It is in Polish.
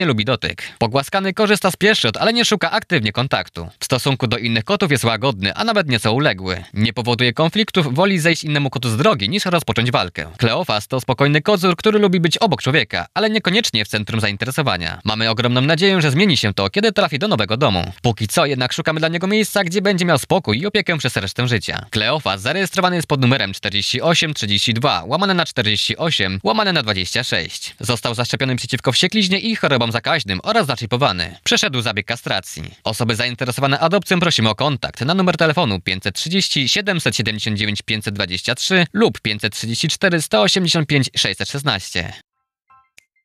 nie lubi dotyk. Pogłaskany korzysta z pieszczot, ale nie szuka aktywnie kontaktu. W stosunku do innych kotów jest łagodny, a nawet nieco uległy. Nie powoduje konfliktów, woli zejść innemu kotu z drogi niż rozpocząć walkę. Kleofas to spokojny kocur, który lubi być obok człowieka, ale niekoniecznie w centrum zainteresowania. Mamy ogromną nadzieję, że zmieni się to, kiedy trafi do nowego domu. Póki co jednak szukamy dla niego miejsca, gdzie będzie miał spokój i opiekę przez resztę życia. Kleofas zarejestrowany jest pod numerem 4832/48/26. Został zaszczepiony przeciwko wściekliźnie i chorobom zakaźnym oraz zaczipowany. Przeszedł zabieg kastracji. Osoby zainteresowane adopcją prosimy o kontakt na numer telefonu 530 779 523 lub 534 185 616.